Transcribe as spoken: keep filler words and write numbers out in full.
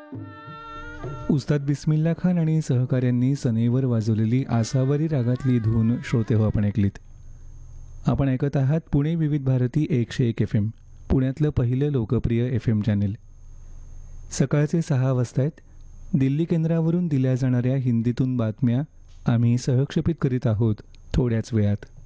उस्ताद बिस्मिल्ला खान आणि सहकाऱ्यांनी सनईवर वाजवलेली आसावरी रागातली धून श्रोते हो आपण ऐकलीत. आपण ऐकत आहात पुणे विविध भारती एकशे एक एफ एम, पुण्यातलं पहिलं लोकप्रिय एफ एम चॅनेल. सकाळचे सहा वाजता आहेत. दिल्ली केंद्रावरून दिल्या जाणाऱ्या हिंदीतून बातम्या आम्ही सहक्षेपित करीत आहोत थोड्याच वेळात.